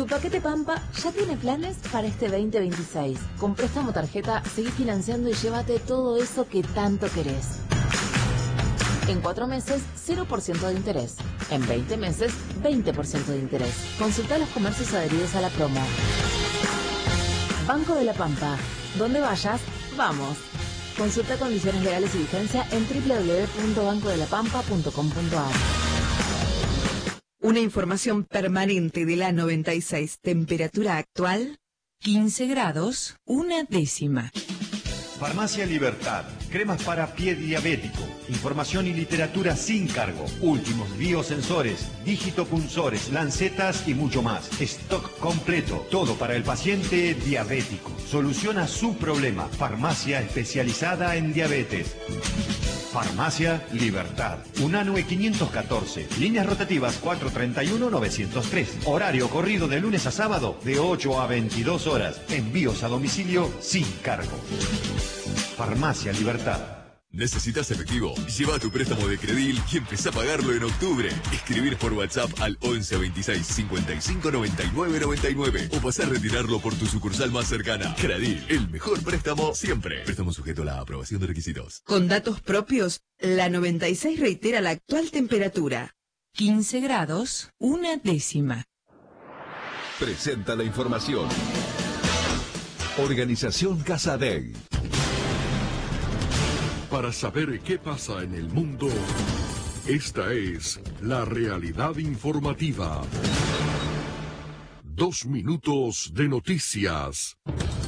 Tu paquete Pampa ya tiene planes para este 2026. Con préstamo tarjeta, seguí financiando y llévate todo eso que tanto querés. En 4 meses, 0% de interés. En 20 meses, 20% de interés. Consulta los comercios adheridos a la promo. Banco de la Pampa. Donde vayas, vamos. Consulta condiciones legales y vigencia en www.bancodelapampa.com.ar. Una información permanente de la 96. Temperatura actual, 15 grados, 1/10. Farmacia Libertad. Cremas para pie diabético. Información y literatura sin cargo. Últimos biosensores, digitopunzores, lancetas y mucho más. Stock completo. Todo para el paciente diabético. Soluciona su problema. Farmacia especializada en diabetes. Farmacia Libertad. Unanue 514. Líneas rotativas 431-903. Horario corrido de lunes a sábado de 8 a 22 horas. Envíos a domicilio sin cargo. Farmacia Libertad. ¿Necesitas efectivo? Lleva tu préstamo de Credil y empezá a pagarlo en octubre. Escribir por WhatsApp al 11 26 55 99 99 o pasar a retirarlo por tu sucursal más cercana. Credil, el mejor préstamo siempre. Préstamo sujeto a la aprobación de requisitos. Con datos propios, la 96 reitera la actual temperatura, 15 grados, 1/10. Presenta la información. Organización Casadei. Para saber qué pasa en el mundo, esta es la realidad informativa. 2 minutos de noticias.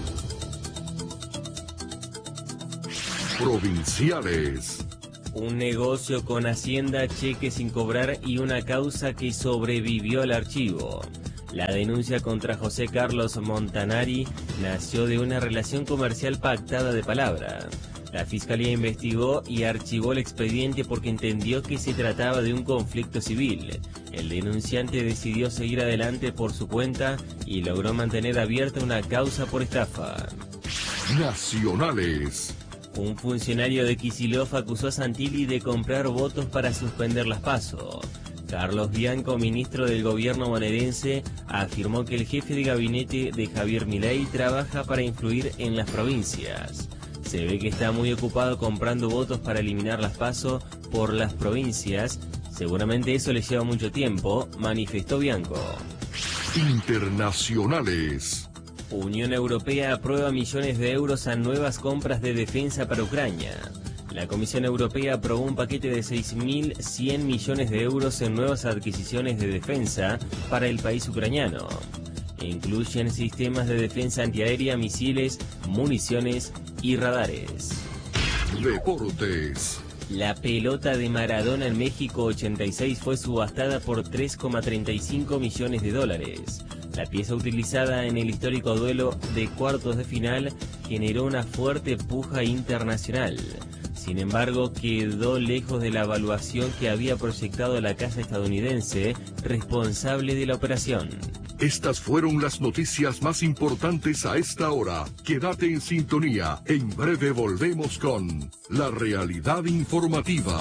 Provinciales. Un negocio con Hacienda, cheques sin cobrar y una causa que sobrevivió al archivo. La denuncia contra José Carlos Montanari nació de una relación comercial pactada de palabra. La Fiscalía investigó y archivó el expediente porque entendió que se trataba de un conflicto civil. El denunciante decidió seguir adelante por su cuenta y logró mantener abierta una causa por estafa. Nacionales. Un funcionario de Kicillof acusó a Santilli de comprar votos para suspender las PASO. Carlos Bianco, ministro del gobierno bonaerense, afirmó que el jefe de gabinete de Javier Milei trabaja para influir en las provincias. Se ve que está muy ocupado comprando votos para eliminar las PASO por las provincias. Seguramente eso le lleva mucho tiempo, manifestó Bianco. Internacionales. Unión Europea aprueba millones de euros a nuevas compras de defensa para Ucrania. La Comisión Europea aprobó un paquete de 6.100 millones de euros en nuevas adquisiciones de defensa para el país ucraniano. Incluyen sistemas de defensa antiaérea, misiles, municiones y radares. Deportes. La pelota de Maradona en México 86 fue subastada por 3,35 millones de dólares. La pieza utilizada en el histórico duelo de cuartos de final generó una fuerte puja internacional. Sin embargo, quedó lejos de la evaluación que había proyectado la casa estadounidense responsable de la operación. Estas fueron las noticias más importantes a esta hora. Quédate en sintonía. En breve volvemos con la realidad informativa.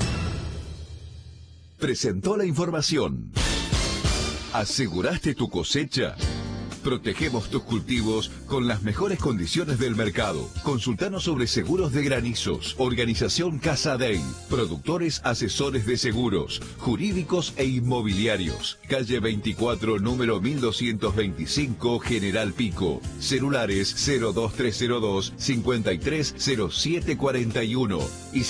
Presentó la información. ¿Aseguraste tu cosecha? Protegemos tus cultivos con las mejores condiciones del mercado. Consultanos sobre seguros de granizos. Organización Casadei. Productores asesores de seguros, jurídicos e inmobiliarios. Calle 24, número 1225, General Pico. Celulares 02302 530741 y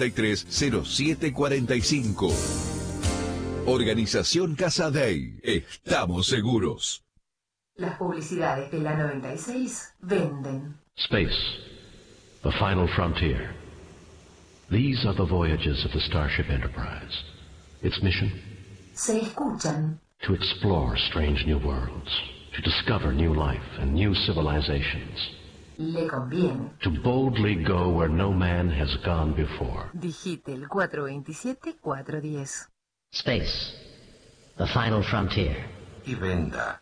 530745. Organización Casadei. Estamos seguros. Las publicidades de la 96 venden. Space, the final frontier. These are the voyages of the Starship Enterprise. Its mission? Se escuchan. To explore strange new worlds, to discover new life and new civilizations. Le conviene. To boldly go where no man has gone before. Digite el 427-410. Space, the final frontier. Y venda.